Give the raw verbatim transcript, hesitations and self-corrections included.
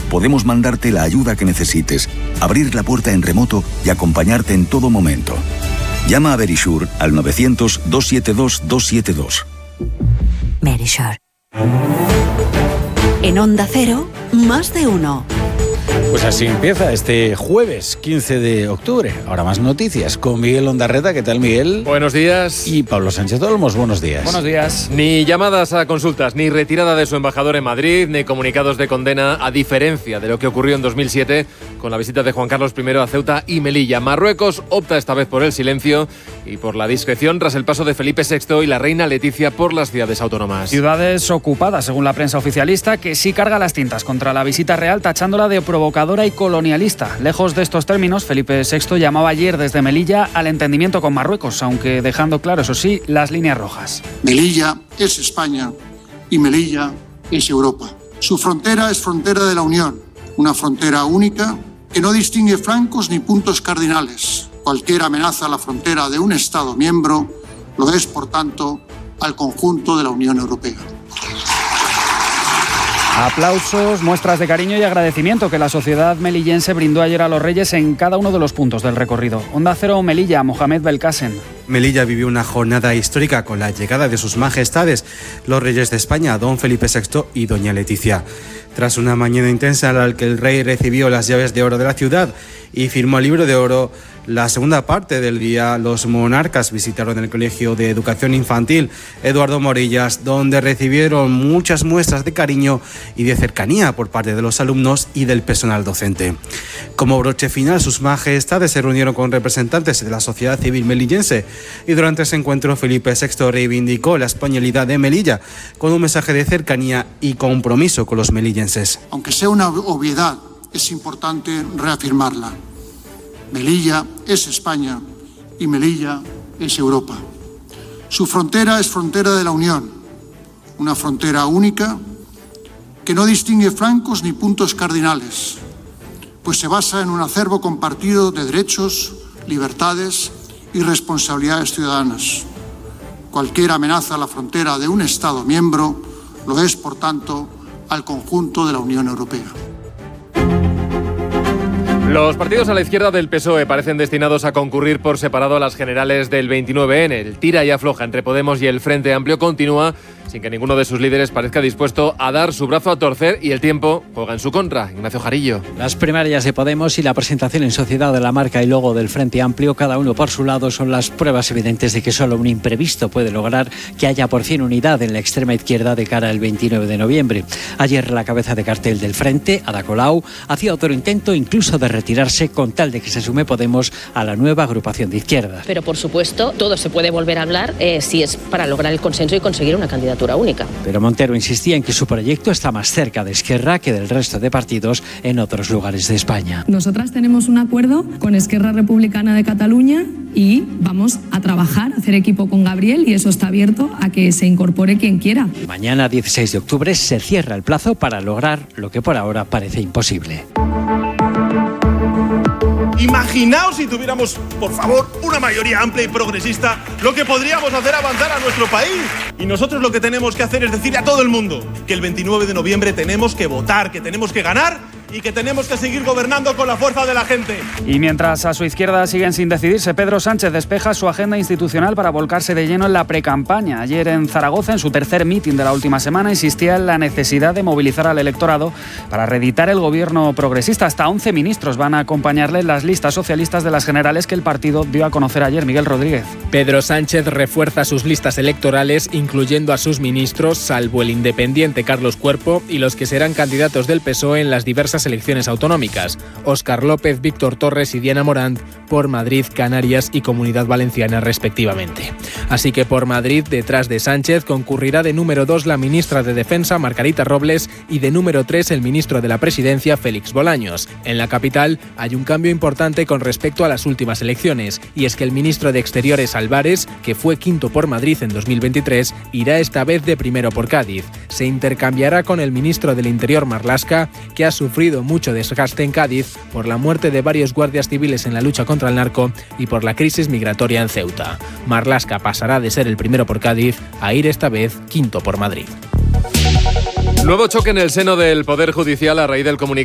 podemos mandarte la ayuda que necesites, abrir la puerta en remoto y acompañarte en todo momento. Llama a Verisure al novecientos, doscientos setenta y dos, doscientos setenta y dos. Verisure. En Onda Cero, más de uno. Pues así empieza este jueves quince de octubre. Ahora más noticias con Miguel Ondarreta. ¿Qué tal, Miguel? Buenos días. Y Pablo Sánchez Olmos. Buenos días. Buenos días. Ni llamadas a consultas, ni retirada de su embajador en Madrid, ni comunicados de condena, a diferencia de lo que ocurrió en dos mil siete con la visita de Juan Carlos primero a Ceuta y Melilla. Marruecos opta esta vez por el silencio y por la discreción tras el paso de Felipe sexto y la reina Leticia por las ciudades autónomas. Ciudades ocupadas, según la prensa oficialista, que sí carga las tintas contra la visita real, tachándola de provocadora y colonialista. Lejos de estos términos, Felipe sexto llamaba ayer desde Melilla al entendimiento con Marruecos, aunque dejando claro, eso sí, las líneas rojas. Melilla es España y Melilla es Europa. Su frontera es frontera de la Unión, una frontera única que no distingue flancos ni puntos cardinales. Cualquier amenaza a la frontera de un Estado miembro lo es, por tanto, al conjunto de la Unión Europea. Aplausos, muestras de cariño y agradecimiento que la sociedad melillense brindó ayer a los reyes en cada uno de los puntos del recorrido. Onda Cero Melilla, Mohamed Belkacem. Melilla vivió una jornada histórica con la llegada de sus majestades, los reyes de España, don Felipe sexto y doña Leticia. Tras una mañana intensa en la que el rey recibió las llaves de oro de la ciudad y firmó el libro de oro, la segunda parte del día los monarcas visitaron el Colegio de Educación Infantil Eduardo Morillas, donde recibieron muchas muestras de cariño y de cercanía por parte de los alumnos y del personal docente. Como broche final, sus majestades se reunieron con representantes de la sociedad civil melillense y durante ese encuentro Felipe sexto reivindicó la españolidad de Melilla con un mensaje de cercanía y compromiso con los melillenses. Aunque sea una obviedad, es importante reafirmarla. Melilla es España y Melilla es Europa. Su frontera es frontera de la Unión, una frontera única que no distingue flancos ni puntos cardinales, pues se basa en un acervo compartido de derechos, libertades y responsabilidades ciudadanas. Cualquier amenaza a la frontera de un Estado miembro lo es, por tanto, al conjunto de la Unión Europea. Los partidos a la izquierda del P S O E parecen destinados a concurrir por separado a las generales del veintinueve ene. El tira y afloja entre Podemos y el Frente Amplio continúa sin que ninguno de sus líderes parezca dispuesto a dar su brazo a torcer y el tiempo juega en su contra. Ignacio Jarillo. Las primarias de Podemos y la presentación en sociedad de la marca y logo del Frente Amplio, cada uno por su lado, son las pruebas evidentes de que solo un imprevisto puede lograr que haya por fin unidad en la extrema izquierda de cara al veintinueve de noviembre. Ayer la cabeza de cartel del Frente, Ada Colau, hacía otro intento incluso de retirarse con tal de que se sume Podemos a la nueva agrupación de izquierda. Pero por supuesto, todo se puede volver a hablar eh, si es para lograr el consenso y conseguir una candidatura única. Pero Montero insistía en que su proyecto está más cerca de Esquerra que del resto de partidos en otros lugares de España. Nosotras tenemos un acuerdo con Esquerra Republicana de Cataluña y vamos a trabajar, a hacer equipo con Gabriel, y eso está abierto a que se incorpore quien quiera. Mañana, dieciséis de octubre, se cierra el plazo para lograr lo que por ahora parece imposible. Imaginaos si tuviéramos, por favor, una mayoría amplia y progresista, lo que podríamos hacer avanzar a nuestro país. Y nosotros lo que tenemos que hacer es decir a todo el mundo que el veintinueve de noviembre tenemos que votar, que tenemos que ganar y que tenemos que seguir gobernando con la fuerza de la gente. Y mientras a su izquierda siguen sin decidirse, Pedro Sánchez despeja su agenda institucional para volcarse de lleno en la precampaña. Ayer en Zaragoza, en su tercer mitin de la última semana, insistía en la necesidad de movilizar al electorado para reeditar el gobierno progresista. Hasta once ministros van a acompañarle en las listas socialistas de las generales que el partido dio a conocer ayer. Miguel Rodríguez. Pedro Sánchez refuerza sus listas electorales, incluyendo a sus ministros, salvo el independiente Carlos Cuerpo y los que serán candidatos del P S O E en las diversas elecciones autonómicas: Óscar López, Víctor Torres y Diana Morant, por Madrid, Canarias y Comunidad Valenciana respectivamente. Así que por Madrid, detrás de Sánchez, concurrirá de número dos la ministra de Defensa, Margarita Robles, y de número tres el ministro de la Presidencia, Félix Bolaños. En la capital hay un cambio importante con respecto a las últimas elecciones, y es que el ministro de Exteriores, Álvarez, que fue quinto por Madrid en dos mil veintitrés, irá esta vez de primero por Cádiz. Se intercambiará con el ministro del Interior, Marlaska, que ha sufrido mucho desgaste en Cádiz por la muerte de varios guardias civiles en la lucha contra el narco y por la crisis migratoria en Ceuta. Marlaska pasará de ser el primero por Cádiz a ir esta vez quinto por Madrid. Nuevo choque en el seno del Poder Judicial a raíz del comunicado